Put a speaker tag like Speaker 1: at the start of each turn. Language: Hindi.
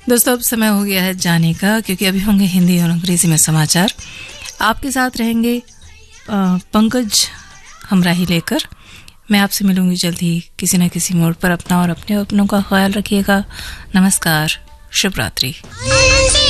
Speaker 1: दोस्तों अब समय हो गया है जाने का, क्योंकि अभी होंगे हिंदी और अंग्रेजी में समाचार। आपके साथ रहेंगे पंकज हमराही लेकर। मैं आपसे मिलूंगी जल्द ही किसी न किसी मोड़ पर। अपना और अपने अपनों का ख्याल रखिएगा। नमस्कार, शुभ रात्रि।